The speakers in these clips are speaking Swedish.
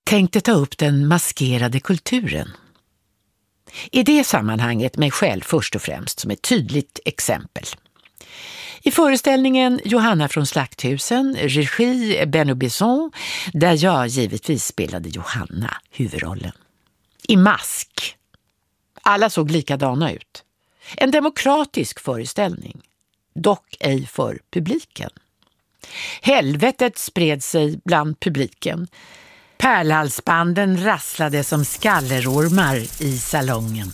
tänkte ta upp den maskerade kulturen. I det sammanhanget mig själv först och främst som ett tydligt exempel. I föreställningen Johanna från Slakthusen, regi Benno Besson, där jag givetvis spelade Johanna, huvudrollen. I mask. Alla såg likadana ut. En demokratisk föreställning, dock ej för publiken. Helvetet spred sig bland publiken. Pärlhalsbanden rasslade som skallerormar i salongen.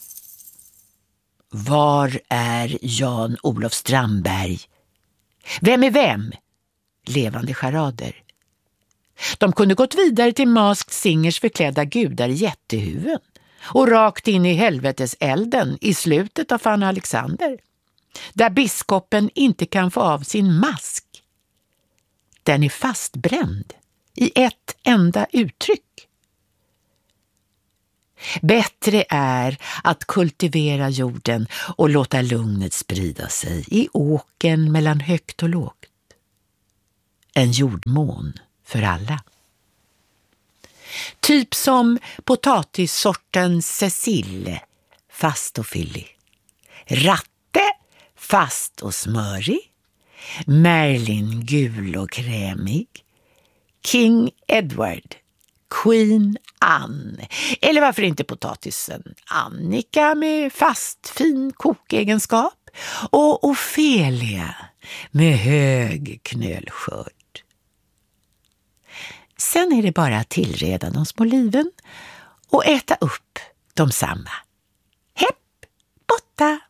Var är Jan-Olof Strandberg? Vem är vem? Levande charader. De kunde gått vidare till Masked Singers förklädda gudar i jättehuvuden och rakt in i helvetes elden i slutet av Fanny Alexander, där biskopen inte kan få av sin mask. Den är fastbränd i ett enda uttryck. Bättre är att kultivera jorden och låta lugnet sprida sig i åken mellan högt och lågt. En jordmån för alla. Typ som potatissorten Cecile, fast och fyllig. Ratte, fast och smörig. Merlin, gul och krämig. King Edward, Queen Anne, eller varför inte potatisen Annika med fast fin kokegenskap och Ofelia med hög knölskörd. Sen är det bara att tillreda de små liven och äta upp de samma. Hepp, botta!